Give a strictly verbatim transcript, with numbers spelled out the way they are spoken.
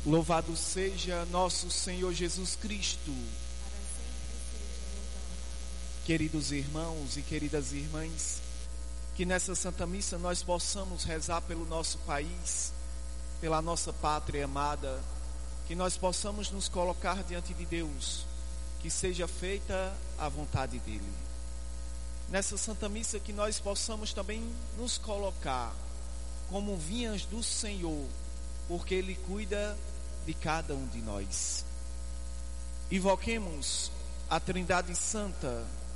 Louvado seja nosso Senhor Jesus Cristo. Queridos irmãos e queridas irmãs, que nessa Santa Missa nós possamos rezar pelo nosso país, pela nossa pátria amada, que nós possamos nos colocar diante de Deus, que seja feita a vontade dEle. Nessa Santa Missa que nós possamos também nos colocar como vinhas do Senhor, porque Ele cuida de cada um de nós. Invoquemos a Trindade Santa